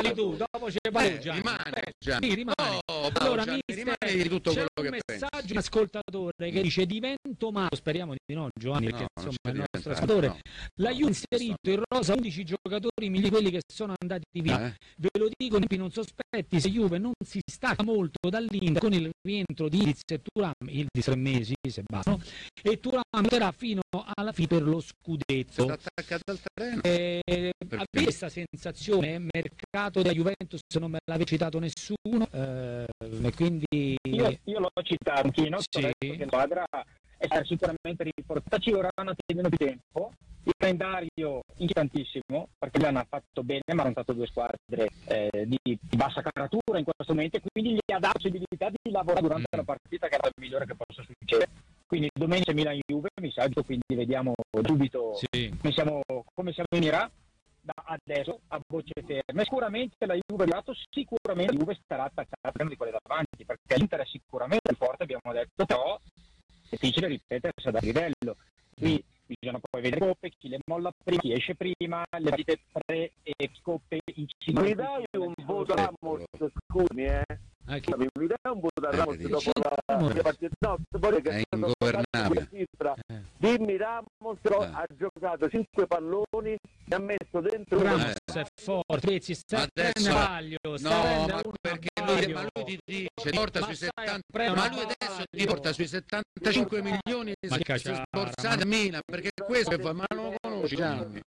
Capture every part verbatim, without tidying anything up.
Dici tu, dopo c'è poi eh, Gianni. rimane, Eh, Gianni. sì, rimane. Oh, allora, Gianni, mister, rimane di tutto c'è quello un che messaggio pensi. di un ascoltatore che dice divento matto, speriamo di no Giovanni, perché No, insomma non è il nostro diventare, ascoltatore. no. La No, Juve ha inserito in rosa undici giocatori migliori quelli che sono andati via. Eh? Ve lo dico in tempi non sospetti, se Juve non si stacca molto dall'Inter con il rientro di Ildiz e Thuram, Ildiz tre mesi se bastano, e Thuram andrà fino alla fine per lo scudetto. Si attaccato al terreno. Eh, avete questa sensazione, mercato della Juventus non me l'aveva citato nessuno, eh, e quindi io, io l'ho citato anch'io, sì. che la squadra è stata sicuramente rinforzata, ci vorrà un attimino più tempo, il calendario inquietantissimo perché gli hanno fatto bene, ma hanno fatto due squadre eh, di, di bassa caratura in questo momento, e quindi gli ha dato la possibilità di lavorare durante mm. la partita, che è la migliore che possa succedere. Quindi domenica Milan-Juve, mi saggio, quindi vediamo subito sì. come siamo, come siamo in Iraq da adesso a bocce ferme. Sicuramente la Juve è arrivato, sicuramente la Juve starà attaccata di quelle davanti, perché l'Inter è sicuramente più forte, abbiamo detto, però è difficile ripetersi ad a livello. Qui bisogna poi vedere coppe, chi le molla prima, chi esce prima, le partite tre e coppe in cima. Mi dai un voto a Ramos, scusami, eh? Ah, che... Mi dai un voto a Ramos Eh, dopo la, la partita? No, poi che è è stato ingovernabile. sinistra. Eh. Dimmi, Ramos Eh. ha giocato cinque palloni e ha messo dentro Ramos Eh. è forte, Pezzi, sta Adesso- vaglio, sta No, prendendo ma un perché vaglio. lui, ma lui ti dice, ti porta Ma sui sai, settanta, prende ma un lui adesso ti vaglio. porta sui settantacinque milioni Ma di che sborsati a Milan, perché questo che fa, ma non lo conosci Gianni.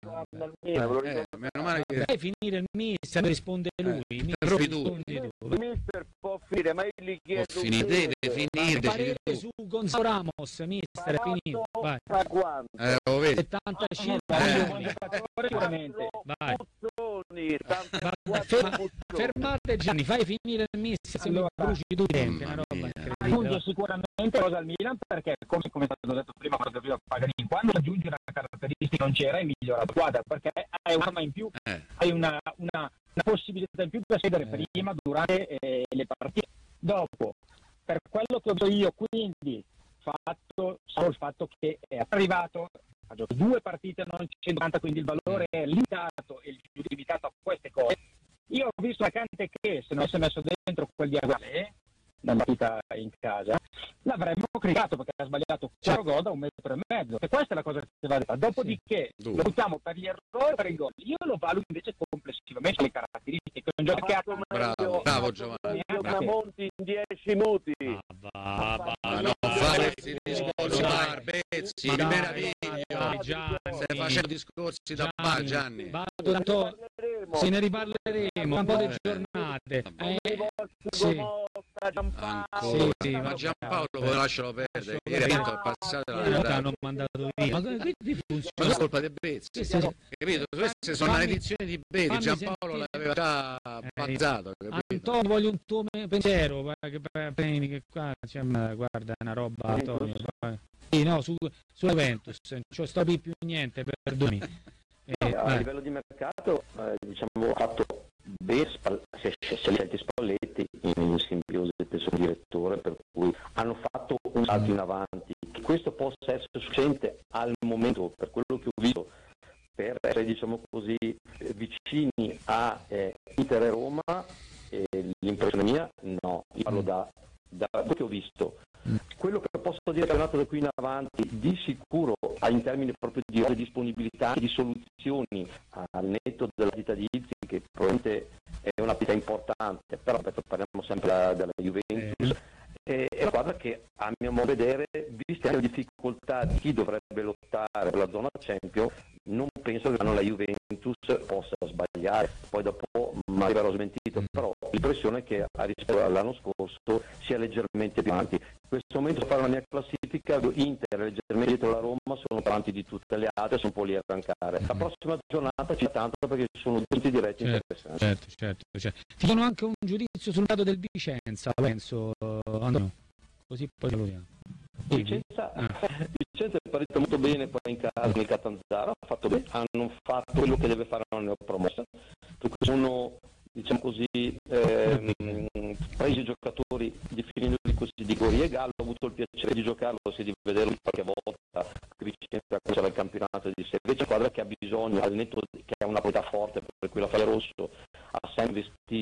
Eh, meno male che Dai finire il mister, risponde lui, Eh, mister, interrompi tu. rispondi tu. Il mister può finire, ma io gli chiedo può finire, deve finire, decidi Parere tu. su Gonzalo Ramos, mister, è finito, vai. Tra quanto? Eh, lo vedi? settantacinque Eh. milioni. Sicuramente. Vai. Puzzoni, Va- ferma- fermate Gianni, fai finire il mister, se mi Allora, bruci tu i tempi, mamma una roba mia. Aggiunge incredibile. sicuramente cosa al Milan, perché come, come è stato detto prima, quando prima Paganini, quando aggiunge una caratteristica non c'era, è migliora la squadra, perché hai un'arma in più, Eh. hai una, una, una possibilità in più per cedere Eh. prima, durante eh, le partite. Dopo, per quello che ho visto io, quindi fatto solo il fatto che è arrivato, ha giocato due partite non centonovanta, quindi il valore è limitato e il giudizio limitato a queste cose. Io ho visto la Cante che se non avesse messo dentro quel diagonale nella partita in casa, l'avremmo criticato perché ha sbagliato quattro gol da un metro e mezzo, e questa è la cosa che va detta. Dopodiché Dove? lo buttiamo per gli errori, per il gol. Io lo valuto invece complessivamente le caratteristiche, un gioco che ha Bravo, bravo Giovanni. Bravo. Tramonti in dieci minuti. Ah, va, Ma va, non va, fare vai. questi discorsi, Dai. Barbezzi, Ma mi dai, meraviglio. dai, Gianni. Stai facendo discorsi da bar, Gianni. Va, tanto se ne riparleremo un po' di giornate. Eh, sì. Ancora. Sì, sì, ma vabbè, Giampaolo vabbè. lo lascialo perdere. Ieri ha vinto il passato Eh, non ti la hanno mandato via. Ma quindi Ma funziona. è colpa di Bezzi, Sì, sì, sì. capito? Queste sono Fammi- maledizioni di Bezzi, fammi Giampaolo sentire- l'aveva già Eh, bazzato, capito? Antonio, voglio un tuo me- pensiero, guarda che premi che qua c'è, ma guarda, è una roba, Antonio. vai. Sì, no, su, su Juventus, non ci sto più niente, perdoni. Eh, A vai. livello di mercato, eh, diciamo, ha fatto bene, Spal- si è si è scelti Spalletti in simbiosi del suo direttore, per cui hanno fatto un salto in avanti. Che questo possa essere sufficiente al momento, per quello che ho visto, per essere, diciamo così, eh, vicini a eh, Inter e Roma, eh, l'impressione mia, no, io parlo da, da quello che ho visto. Quello che posso dire che è nato da qui in avanti, di sicuro in termini proprio di ore di disponibilità e di soluzioni al netto della partita di Izzi, che probabilmente è una partita importante, però parliamo sempre della, della Juventus, è una squadra che a mio modo di vedere, viste le difficoltà di chi dovrebbe lottare per la zona Champions, non penso che la Juventus possa sbagliare. Poi dopo magari verrò smentito, però l'impressione è che a rispetto all'anno scorso sia leggermente più avanti. In questo momento, fare la mia classifica, Inter è leggermente dietro la Roma, sono davanti di tutte le altre, sono un po' lì a arrancare. La prossima giornata c'è tanto perché ci sono punti diretti Certo, interessanti. certo, certo, certo. Ti dono anche un giudizio sul dato del Vicenza, penso, Antonio. Così poi salutiamo. Vicenza, Ah. Vicenza è partito molto bene poi in casa nel Catanzaro, ha fatto bene, hanno fatto quello che deve fare una neopromossa, perché sono, diciamo così, ehm, presi i giocatori definendoli così di Goria e Gallo. Ho avuto il piacere di giocarlo, sì, di vederlo qualche volta, che Vicenza cominciava il campionato, di sé invece è una squadra che ha bisogno, al netto che ha una qualità forte, per cui la Faglia Rosso ha sempre